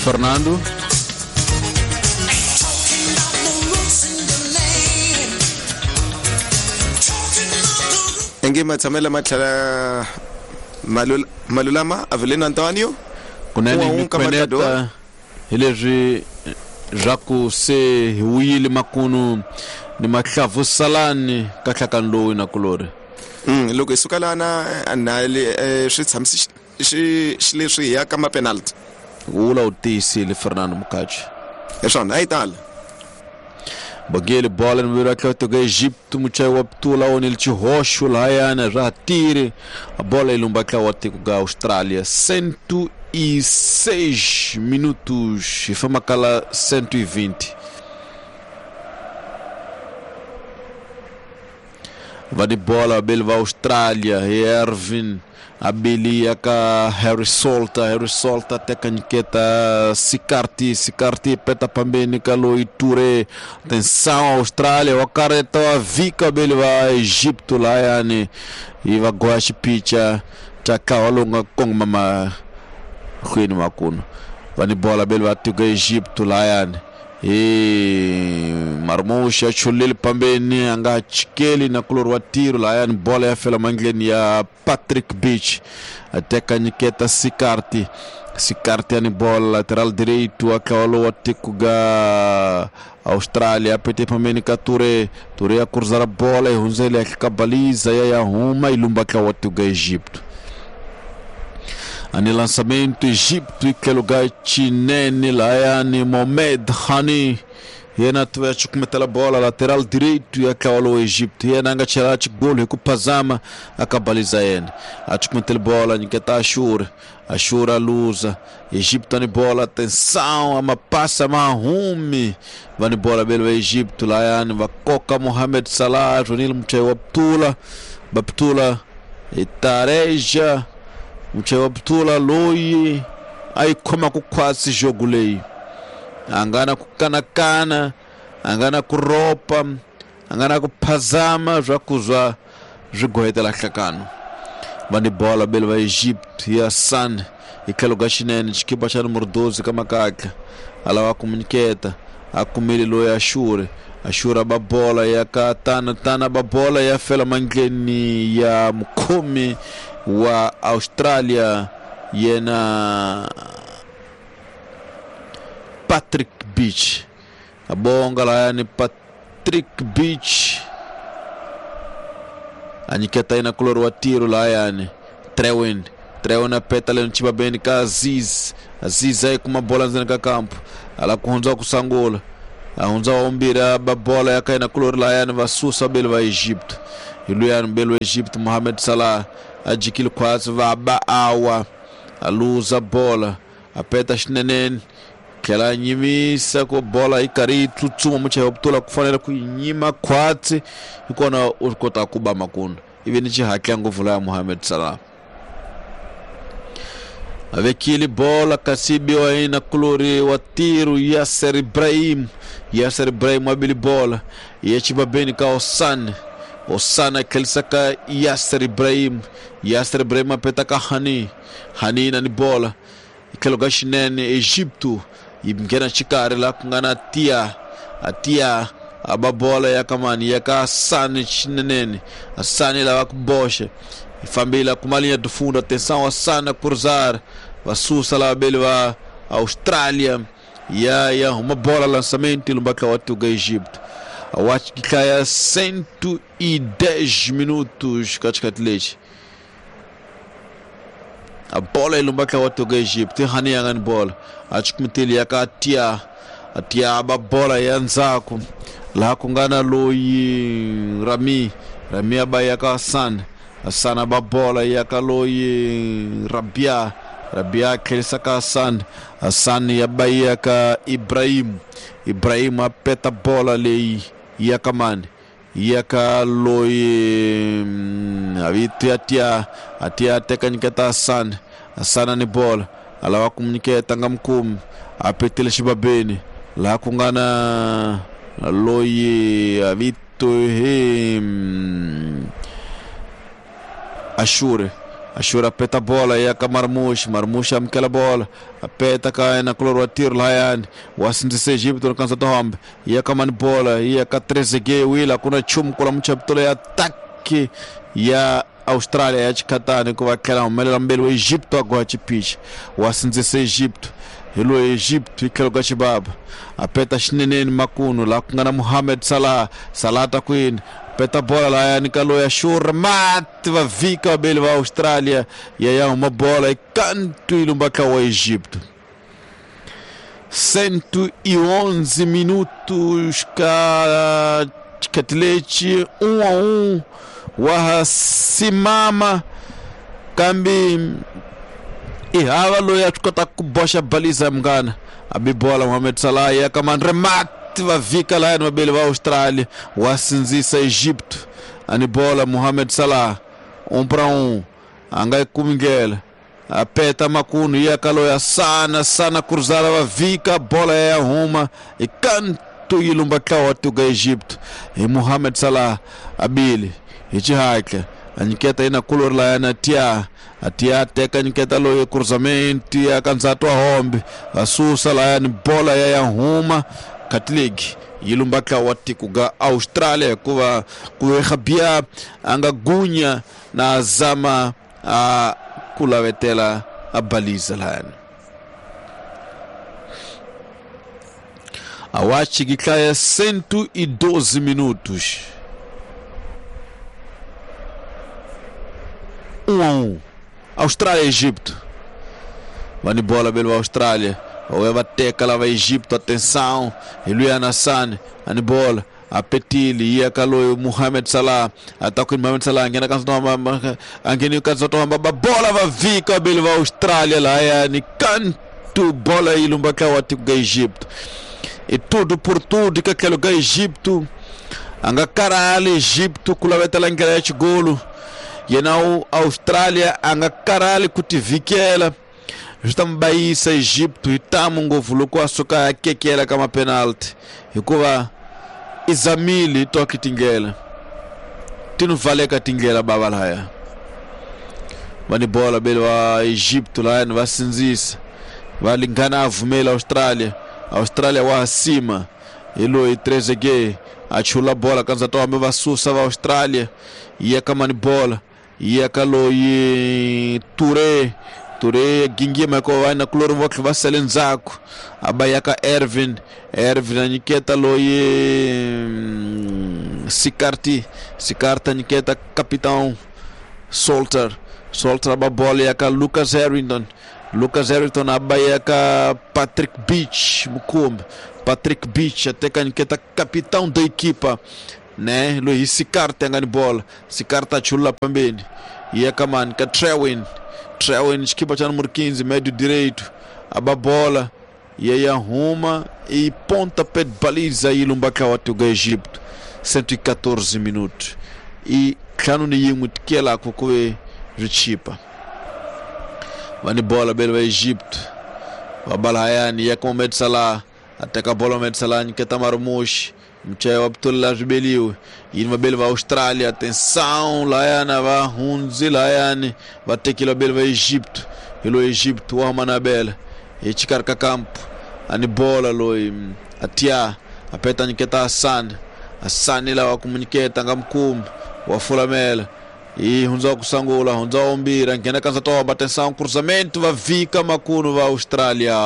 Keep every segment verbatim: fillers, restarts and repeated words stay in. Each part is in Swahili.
Fernando. Engima tsamela mathala malul malulama Avelino Antonio Kunani mikweneta hilezwi Jaku se wili makunu ni maklavu salani katlakan lowi na kulori. Mm loko isukalana anale switsamsi shi shileswi ya kama penalty. Ula utisi le Fernando Mukachi. Esona aital. Bagele bola no meio daquele do Egito, muchai waptula onde ele te roxo lá yana ratire a bola ele umba que o ga Austrália cento e seis minutos e foi makala cento e vinte. Vai de bola belva Austrália Ervin abilia ka Harry Solta Harry Solta até canqueta Sikarti Sikarti peta pambeni kalo Iture. Atenção Austrália o careta a vika belva Egipto lá yani iva goashi picha chaka walonga kong mama khwini makuno vani bola belva tuga Egipto lá yani e marmusha chulil pambeni anga chikeli na kulor watiru la yani bola ya fela mangleni ya Patrick Beach ateka niketa Sikarti Sikarti yani bola lateral direito akawalo watikuga Austrália pete pambeni ka Ture Ture ya kurzara bola e hunzele ya kikabaliza ya ya huma ilumba ka watuga Egipto. Ani lançamento Egipto que lugar chinene lá yani Mohamed Hani yena tuwe chukumetela bola lateral direito ya kawalo Egipto yena anga chelachi gol hekupazama akabaliza yena achukumetela bola niketa Ashura Ashura luza Egipto ni bola atenção ama passa mahumi vani bola belo Egipto lá yani vakoka Mohamed Salah Ronil mchai waptula baptula itareja mchewa Btula loyi ai koma kukwasi jogo lei angana kukanakana angana kuropa angana kupazama jakuzwa jigohetela hlakano vani bola belva Egipto ya San ikalo gashinene chikiba cha número doze kama kakla alawa komuniketa akumili loyi Ashure Ashura ba bola ya katana tana ba bola ya fela mangeni ya mkumi wa Australia yena Patrick Beach abonga la yani Patrick Beach aniketa ina kulor watiru la yani Trewin Trewin apeta le nchiba beni ka Aziz Aziz ay kuma bola nzina ka kampo ala kuhunza kusangola ahunza ombira ba bola ya kaina kulor la yani vasusa belva Egipto ilu yani belva Egipto Mohamed Salah ajikili quase va ba awa aluza bola apeta shinenen kela nyimisa ko bola ikari tutsuma mucha optola kufanele kunyima kwatsi ikona ukota kuba makunda ibeni chi hakya nguvu la Mohamed Salah avec il bola kasibi wa ina kulori watiru Yasser Ibrahim Yasser Ibrahim abili bola yechiba beni ka Osan Osana kelsaka Yasser Ibrahim Yasser Ibrahim apeta ka Hani Hani na ni bola ikelo gashinene Egipto imgena chikare la kungana tia atia aba bola ya kamani ya ka Sani chinene Asani la wakboshe família kumalinha do fundo atenção Asana cruzar vasusa la belva Austrália ya ya uma bola lançamento ilumbaka watu ga Egipto awachi kaya cento e dez minutos katikati leche a bola ilumbaka watu ga Egipto hani yangan bola achikumtili yaka atia atia aba bola yanzako la kungana loyi Rami Rami abaya ka San Asana ba bola yaka loyi Rabia Rabia kelsa ka San Asan yabaya ka Ibrahim Ibrahim apeta bola lei yaka man yaka loyi avitu atia atia teka niketa Asan Asana ni bola alawa kumniketa ngamkum apetele shibabeni la kungana loyi avitu he Ashure Ashura apeta bola yaka Marmush, Marmush amkela bola, apeta ka na kloro wa tiro la yani, wasinzisa Egipto no kansa tombe, yaka man bola, yaka Trezeguet wila kuna chum kula mchaptole ya ataki ya Austrália ya chikatani kwa kela umela mbele wa Egipto agora chipicha, wasinzisa Egipto, hilo Egipto ikelo gachibaba, apeta shineneni makuno, la kungana Mohamed Salah, Salah takwini, peta bola lá yani kalo ya shura mate va vika bele va Austrália e aí uma bola e canto ilumbaka wa Egipto. cento e onze minutos ka katlete um a um wa simama kambi e hawa lo ya tukota kubosha baliza mgana abi bola Mohamed Salah ya kama remate va vika lá no bele va Austrália wasinzisa Egipto ani bola Mohamed Salah um para um angai kumingela apeta makuno ia kaloya sana sana cruzada va vika bola é arruma e canto ilumba kawatu ga Egipto e Mohamed Salah abili ichihaka aniketa ina color lá na tia atia teka niketa lo cruzamento ia kanzato hombe asusa lá ni bola é arruma Katlig yilumbaka wati kuga Australia kuwa kuwekhabia anga gunya na zama uh, kulawetela abaliza lan awachi gikaya cento e doze minutos um a um Austrália e Egipto vani bola pelo Austrália ou é teca lá vai Egipto, atenção, Eliana San, a bola, a Petili, ia calou Mohamed Salah, ataque Mohamed Salah, angena canso toma, angena canso toma, bola vai vir cabelo vai Austrália lá, é ni canto bola e lumbaka o atico ga Egipto, e tudo por tudo que aquele ga Egipto, anga caralho Egipto, kulaveta lá encarete golo, e não Austrália, anga caralho kutivikela. Estamos baisa Egipto e estamos ngovulo kwa soka kekela kama penalty ikuva izamili toki tingela tinu valeka tingela babalaya mani bola bele wa Egipto lá no vasinzisa valingana avumela Austrália Austrália wa acima ilo e Trezeguet achula bola kanza toa meva susa va Austrália ia kama ni bola ia kalo e Touré Touré gingia mako vai na kloro vok vaselenzako abayaka Ervin Ervin aniketa loye Sikarti Sikarta aniketa capitão Salter Salter ababola yaka Lucas Harrington Lucas Harrington abayaka Patrick Beach Mukumba Patrick Beach até que aniketa capitão da equipa né loye Sikarta ngani bola Sikarta chula pambeni yaka man ka Trewin Trewin equipa cha número quinze, médio direito, aba bola, e aí arruma e ponta pé de baliza e lumbaka watu ga Egipto, cento e quatorze minutos. E kanuni yimu tikela kukwe richipa. Wani bola belo Egipto, wabala hayani ya kuma Mohamed Salah, ataka bola Mohamed Salah niketa Marmush, mchaye Abdullah Jibeliu inma bele va Austrália, atenção laiana va hunzi laiani va tekila bele va Egipto ilo Egipto wa manabela e chikarka campo ani bola lo atia apeta niketa Hassan Hassan ila wa komuniketa ngamkum wa fulamela e hunza kusangula hunza ombira ngena kanza toba atenção cruzamento va vika makuno va Austrália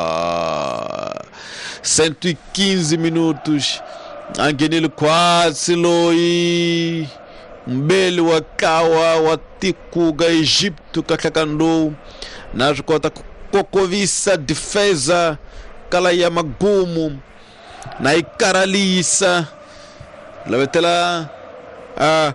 cento e quinze minutos angenilo quase loi mbele wa kawa wa tiku ga Egipto kakakandou na jukota kokovisa defesa kala ya magumu na ikaralisa lavetela a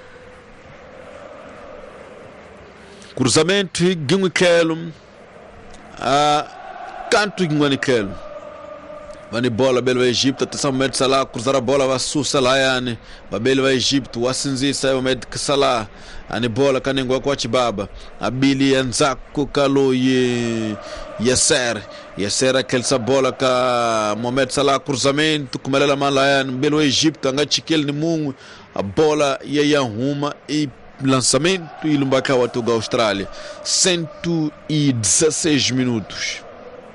cruzamento gingu kelum a canto gingu kelum vani bola belo Egipto atenção Mohamed Salah cruzar a bola va susa lá yani va belo Egipto wasinzisa Mohamed Salah ani bola kanengwa kwa chibaba abili yanzako kalo ye Yasser Yasser aquela bola ka Mohamed Salah cruzamento kumelela mala yani belo Egipto anga chikel ni mungu a bola ye ya huma e lançamento e Lumbaka Watuga Austrália. cento e dezesseis minutos.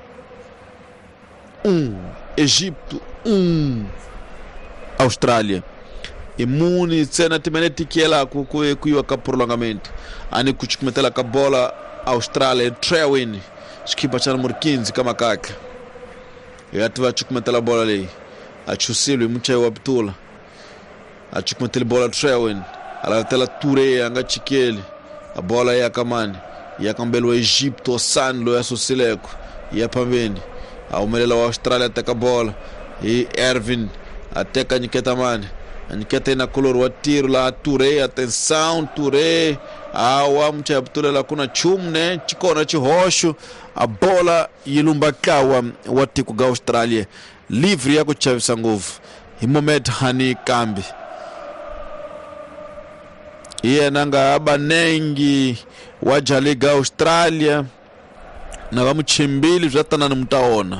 um Egito, um Austrália. Imune cena timeneti que ela com com com prolongamento. Ani kuchikumetela ka bola Austrália Trewin. Skipa cha número quinze kama kaka. E atwa chukumetela bola ali. Achusilo mchai wa Abdullah. Achikumetela bola Trewin. Ala tela Touré anga chikeli. A bola ya kamani. Ya kambelo Egito Sanlo ya Sosileko. Ya pambeni. A umelela wa Austrália ataka bola. E Ervin ateka Niketamani. Niketa ina color wa tiro la Touré, atenção Touré, awa mcha Abdullah la kuna chumne chikona chihosho a bola yilumbakawa watiku ga Australia livre yako chavisa nguvu Mohamed Hani Kambi iye nanga abanengi wajali ga Australia na bamuchimbili vyatana mtaona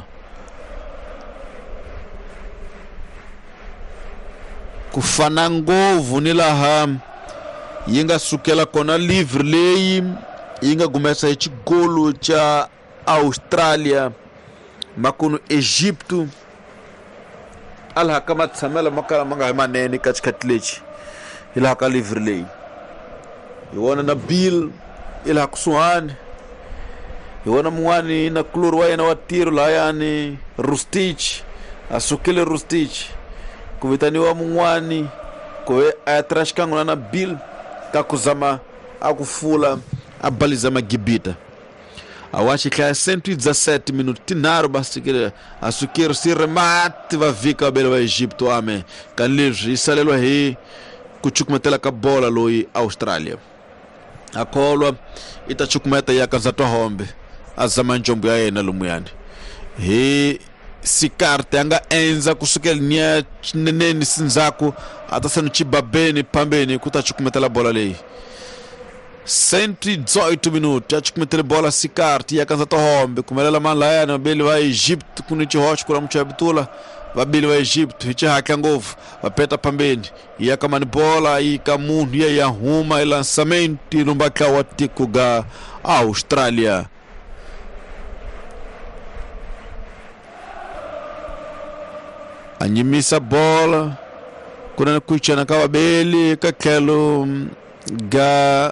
kufana ngovu nilaha yinga sukela kona livre leyi yinga gumesa chigolo cha Australia makuno Egipto alha kama tsamela makala manga manene katikati lechi ila ka livre leyi iwana na Bill ila kusuhani iwana mwani na kloro wa na watiro la yani Rustich asukele Rustich kuvitani wa mungwani kwe ayatrashkangu na Bill kakuzama akufula abaliza magibita awashi kaya cento e dezessete minutos tinaro basi asukiro si remate va vika belo wa Egipto ame kan livre isalelo he kuchukumetela ka bola loi Australia akolwa itachukumeta yakanza hombe azama njombo ya yena lumuyani he sikarte anga enza kusukela nia neneni sinzako atasanu chibabeni pambeni kutachukumetela bola lei cento e dezoito minutos achukumetela bola sikarte yakanza hombe kumelela manla na beli wa Egipto kunichi hosh kula mcha Abdullah vabili wa Egipto hichi haka ngovu vapeta pambeni yakamani bola ikamundu ya yahuma ilansamenti lumbaka watiku ga Australia anyimisa bola kuna kuichana kawa beli kakelo ga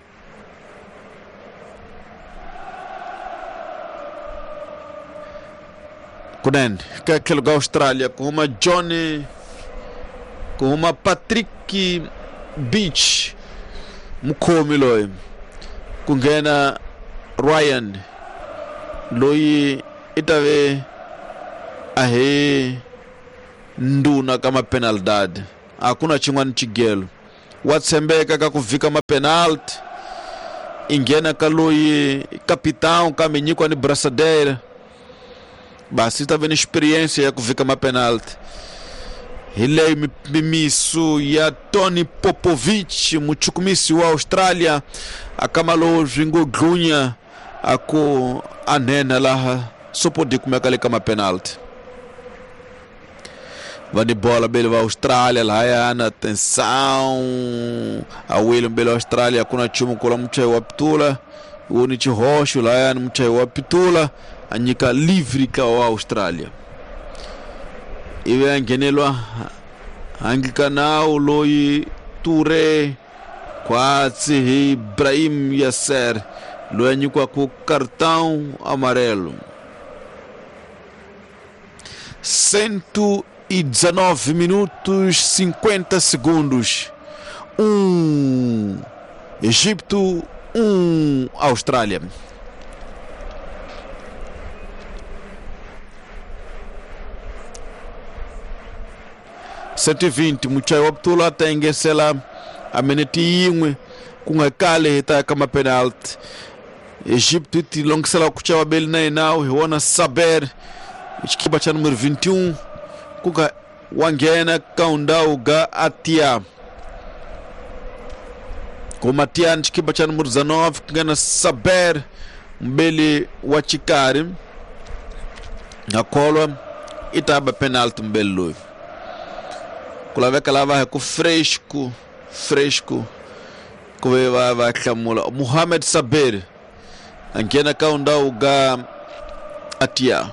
kunen kakelo ga Australia kuma Johnny kuma Patrick Beach mkomi loy kungena Ryan loyi itave ahe nduna kama penalidade hakuna chingwani chigelo watsembeka kakuvika ma penalty ingena kaloyi capitão kamenyikwa ni braçadeira basi tava na experiência ya kuvika ma penalty ile mimisu ya Tony Popovich muchukumisi wa Australia akamalo jingo glunya ako anena laha sopodi kumekale kama penalty vani bola bele va Australia lá yana atenção a William bele Australia kuna chumu kula mchai wa Abdullah uni chihosho lá yana mchai wa Abdullah anyika livre ka wa Australia iwe angenelwa angika nao loyi Touré kwatsi Ibrahim Yasser loyi anyikwa ku cartão amarelo cento e dezenove minutos cinquenta segundos um Egipto um Austrália cento e vinte muchai wa Abdullah tengesela ameneti yimwe kungakale hita kama penalty Egipto ti longsela kuchawa beli na inao hiwana Saber ichikiba cha número vinte e um kuka wangena kaundau ga Atia kumatia nchikiba cha número dezenove kungena Saber mbele wa Chikari nakolwa itaba penalty mbele loyo kulaveka lava ku fresco fresco kuve va va hlamula Mohamed Saber angena kaunda uga atia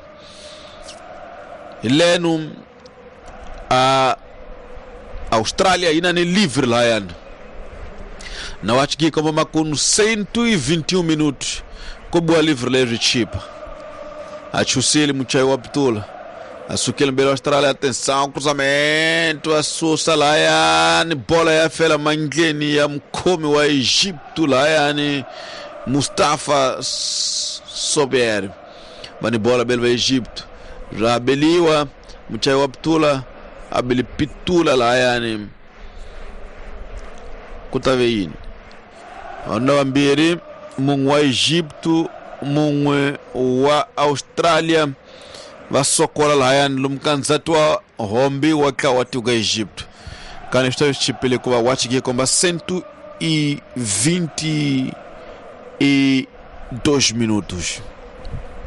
ilenu a Australia ina ni livre layan na wachiki kama makunu cento e vinte e um minutos kubwa livre le chip achusili mchai wa pitula asukele mbele Australia. Atenção, cruzamento, a Sousa lá yani bola ya fela mangeni ya mkomi wa Egipto lá yani Mustafa Sober bani bola belo Egipto rabeliwa mchai wa pitula abili pitula lá yani kutaveini onda wambiri mungu wa Egipto mungu wa Australia vasokola layan lumkanzatwa hombi waka watu ga Egipto kana isto chipele kuva wachiki komba cento e vinte e dois minutos.